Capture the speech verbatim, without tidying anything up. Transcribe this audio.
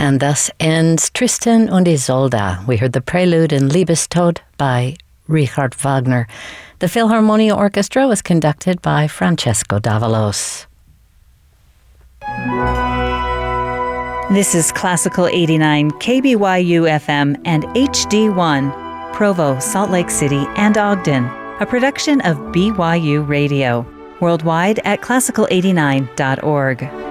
And thus ends Tristan und Isolde. We heard the prelude in Liebestod by Richard Wagner. The Philharmonia Orchestra was conducted by Francesco Davalos. This is Classical eighty-nine K B Y U F M and H D one, Provo, Salt Lake City, and Ogden, a production of B Y U Radio. Worldwide at classical eighty-nine dot org.